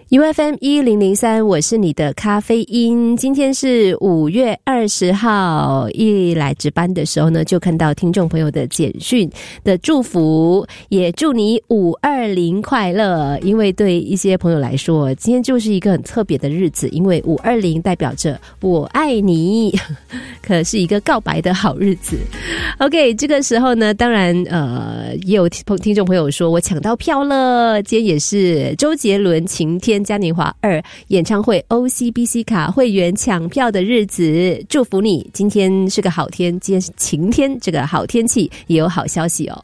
UFM 1003，我是你的咖啡因。今天是5月20号，一来值班的时候呢，就看到听众朋友的简讯的祝福，也祝你520快乐。因为对一些朋友来说，今天就是一个很特别的日子，因为520代表着我爱你，可是一个告白的好日子。OK， 这个时候呢，当然也有听众朋友说我抢到票了，今天也是周杰伦晴天嘉年华2演唱会 OCBC 卡会员抢票的日子，祝福你，今天是个好天，今天是晴天，这个好天气也有好消息哦。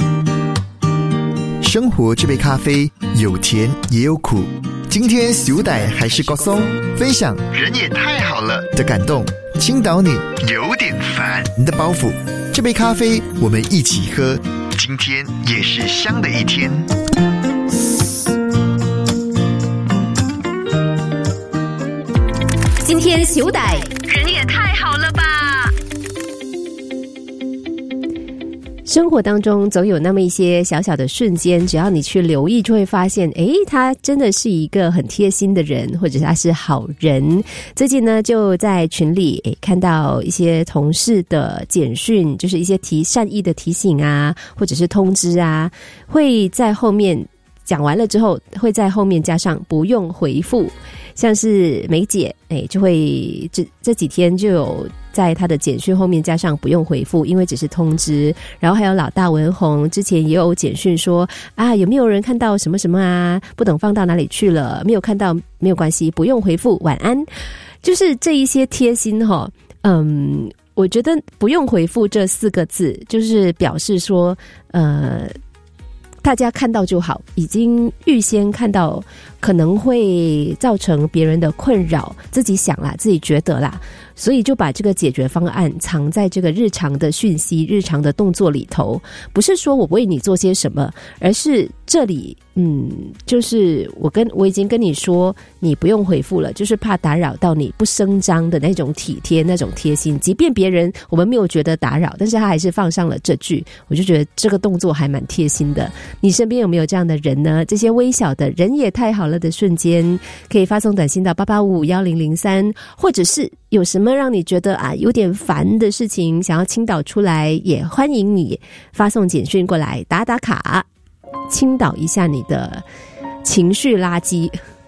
生活这杯咖啡有甜也有苦，今天小歹还是高松，分享人也太好了的感动，倾倒你有点烦的包袱。这杯咖啡我们一起喝，今天也是香的一天。 今天小歹人也太好了吧。生活当中总有那么一些小小的瞬间，只要你去留意就会发现，他真的是一个很贴心的人，或者他是好人。最近呢就在群里看到一些同事的简讯，就是一些善意的提醒啊，或者是通知啊，会在后面讲完了之后会在后面加上不用回复。像是梅姐就会这几天就有在她的简讯后面加上不用回复，因为只是通知。然后还有老大文红之前也有简讯说啊，有没有人看到什么什么啊，不懂放到哪里去了，没有看到没有关系，不用回复，晚安。就是这一些贴心我觉得不用回复这4个字就是表示说大家看到就好，已经预先看到可能会造成别人的困扰，自己想啦，自己觉得啦，所以就把这个解决方案藏在这个日常的讯息、日常的动作里头。不是说我为你做些什么，而是这里就是我已经跟你说你不用回复了，就是怕打扰到你，不声张的那种体贴，那种贴心。即便别人我们没有觉得打扰，但是他还是放上了这句，我就觉得这个动作还蛮贴心的。你身边有没有这样的人呢？这些微小的人也太好了的瞬间，可以发送短信到88551003，或者是有什么让你觉得有点烦的事情想要倾倒出来，也欢迎你发送简讯过来打打卡，倾倒一下你的情绪垃圾。